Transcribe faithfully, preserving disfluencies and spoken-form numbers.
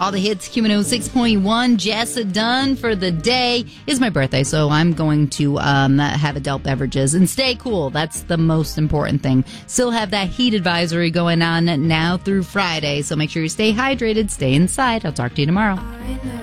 All the hits, Q one oh six point one, Jess done for the day. It's my birthday, so I'm going to um, have adult beverages and stay cool. That's the most important thing. Still have that heat advisory going on now through Friday, so make sure you stay hydrated, stay inside. I'll talk to you tomorrow.